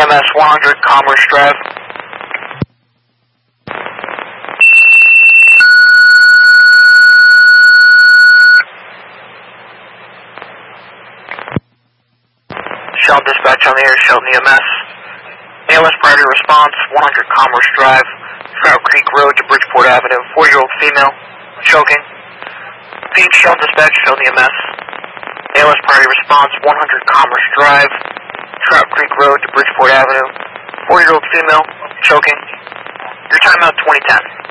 EMS 100 Commerce Drive. Shelton Dispatch on the air, Shelton EMS. ALS priority response, 100 Commerce Drive, Trout Creek Road to Bridgeport Avenue, 4-year-old female, choking. Repeat, Shelton Dispatch, Shelton EMS. ALS priority response, 100 Commerce Drive, Trout Creek Road to Bridgeport Avenue, 4-year-old female, choking. Your timeout 2010.